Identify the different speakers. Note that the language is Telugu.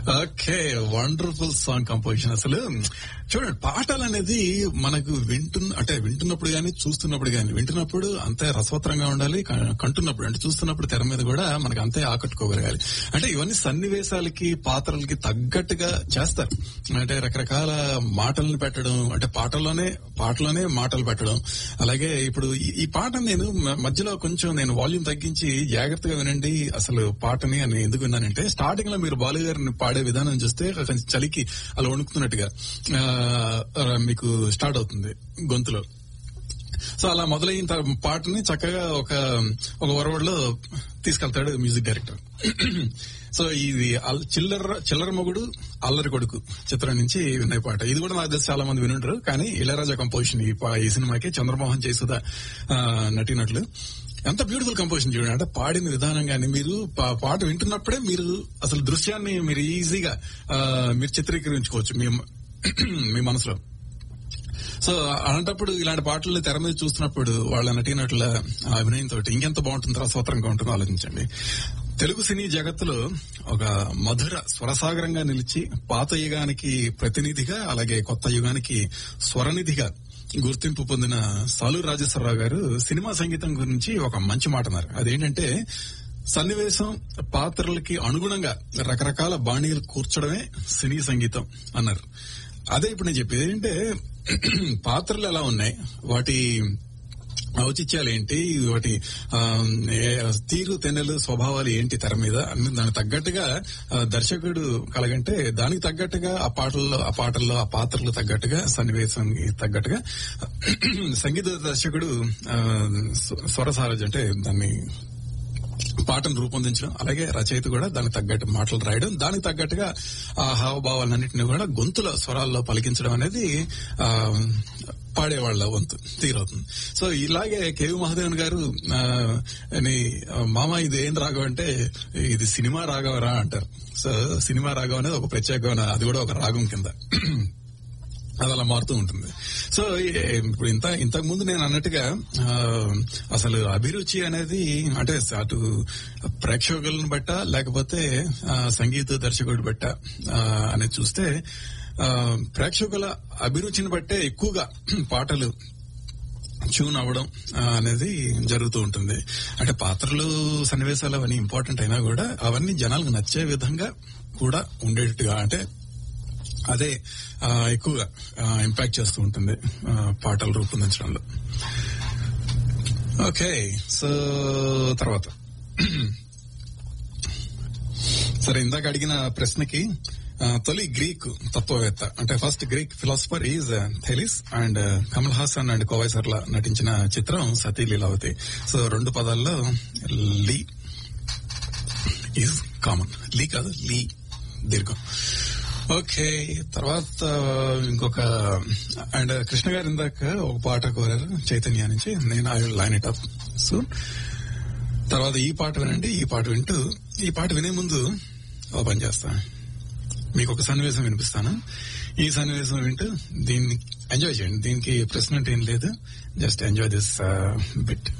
Speaker 1: Okay, wonderful song composition. అసలు చూడండి, పాటలు అనేది మనకు వింటున్నప్పుడు గానీ చూస్తున్నప్పుడు గానీ, వింటున్నప్పుడు అంతే రసవత్తరంగా ఉండాలి, కంటున్నప్పుడు అంటే చూస్తున్నప్పుడు తెర మీద కూడా మనకు అంతే ఆకట్టుకోగలగాలి. అంటే ఇవన్నీ సన్నివేశాలకి పాత్రలకి తగ్గట్టుగా చేస్తారు. అంటే రకరకాల మాటలను పెట్టడం, అంటే పాటలోనే మాటలు పెట్టడం. అలాగే ఇప్పుడు ఈ పాట నేను మధ్యలో కొంచెం వాల్యూమ్ తగ్గించి జాగ్రత్తగా వినండి అసలు పాటని అని ఎందుకు విన్నానంటే, స్టార్టింగ్ లో మీరు బాలు గారిని పాడే విధానం చూస్తే కొంచెం చలికి అలా వణుకుతున్నట్టుగా మీకు స్టార్ట్ అవుతుంది గొంతులో. సో అలా మొదలైన పాటని చక్కగా ఒక వరవడిలో తీసుకెళ్తాడు మ్యూజిక్ డైరెక్టర్. సో ఇది చిల్లర మొగుడు అల్లరి కొడుకు చిత్రం నుంచి విన్న పాట. ఇది కూడా నాకు తెలిసి చాలా మంది వినుంటారు, కానీ ఇళయరాజా కంపోజిషన్ ఈ సినిమాకి. చంద్రమోహన్ జయసుధ నటినట్లు. ఎంత బ్యూటిఫుల్ కంపోజిషన్ చూడండి. అంటే పాడిన విధానం కానీ, మీరు పాట వింటున్నప్పుడే మీరు అసలు దృశ్యాన్ని మీరు ఈజీగా మీరు చిత్రీకరించుకోవచ్చు మీ మనసులో. సో అలాంటప్పుడు ఇలాంటి పాటలు తెర మీద చూస్తున్నప్పుడు వాళ్ళ నటినట్ల అభినయంతో ఇంకెంత బాగుంటుందో, రసవత్తరంగా ఉంటుందో ఆలోచించండి. తెలుగు సినీ జగత్తులో ఒక మధుర స్వరసాగరంగా నిలిచి పాత యుగానికి ప్రతినిధిగా, అలాగే కొత్త యుగానికి స్వరనిధిగా గుర్తింపు పొందిన సాలూరు రాజేశ్వరరావు గారు సినిమా సంగీతం గురించి ఒక మంచి మాట అన్నారు. అదేంటంటే, సన్నివేశం పాత్రలకి అనుగుణంగా రకరకాల బాణీలు కూర్చడమే సినీ సంగీతం అన్నారు. అదే ఇప్పుడు నేను చెప్పేది ఏంటంటే, పాత్రలు ఎలా ఉన్నాయి, వాటి ఔచిత్యాలు ఏంటి, వాటి తీరు తెన్నెలు స్వభావాలు ఏంటి తెర మీద, దానికి తగ్గట్టుగా దర్శకుడు కలగంటే దానికి తగ్గట్టుగా ఆ పాటల్లో ఆ పాత్రలు తగ్గట్టుగా, సన్నివేశం తగ్గట్టుగా సంగీత దర్శకుడు స్వరసారజ్ అంటే దాన్ని పాటను రూపొందించడం, అలాగే రచయిత కూడా దానికి తగ్గట్టు మాటలు రాయడం, దానికి తగ్గట్టుగా ఆ హావభావాలన్నింటినీ కూడా గొంతుల స్వరాల్లో పలికించడం అనేది పాడేవాళ్ల వంతు తీరవుతుంది. సో ఇలాగే కేవి మహాదేవన్ గారు మామ ఇది ఏం రాగం అంటే, ఇది సినిమా రాగవరా అంటారు. సో సినిమా రాగం అనేది ఒక ప్రత్యేకమైన, అది కూడా ఒక రాగం కింద అది అలా మారుతూ ఉంటుంది. సో ఇప్పుడు ఇంతకు ముందు నేను అన్నట్టుగా అసలు అభిరుచి అనేది అంటే అటు ప్రేక్షకులను బట్ట లేకపోతే సంగీత దర్శకుడు బట్ట అనేది చూస్తే, ప్రేక్షకుల అభిరుచిని బట్టే ఎక్కువగా పాటలు ట్యూన్ అవ్వడం అనేది జరుగుతూ ఉంటుంది. అంటే పాత్రలు సన్నివేశాలు అవన్నీ ఇంపార్టెంట్ అయినా కూడా అవన్నీ జనాలకు నచ్చే విధంగా కూడా ఉండేట్టుగా, అంటే అదే ఎక్కువగా ఇంపాక్ట్ చేస్తూ ఉంటుంది పాటలు రూపొందించడంలో. ఓకే, సో తర్వాత సరే, ఇందాక అడిగిన ప్రశ్నకి తొలి గ్రీక్ తత్వవేత్త అంటే first Greek philosopher is థెలిస్, and Kamal Haasan and కోవైసర్ల నటించిన చిత్రం సతీ లీలావతి. సో 2 పదాల్లో లీ ఈజ్ కామన్, లీ కాదు లీ దీర్ఘం. ఓకే, తర్వాత ఇంకొక అండ్ కృష్ణ గారు ఇందాక ఒక పాట కోరారు చైతన్య నుంచి, నేను I will line it up soon. తర్వాత ఈ పాట వినండి. ఈ పాట వింటూ, ఈ పాట వినే ముందు ఓ పని చేస్తాను, మీకు ఒక సన్నివేశం వినిపిస్తాను. ఈ సన్నివేశం వింటూ దీన్ని ఎంజాయ్ చేయండి. దీనికి ప్రశ్న అంటే ఏం లేదు, జస్ట్ ఎంజాయ్ దిస్ బిట్.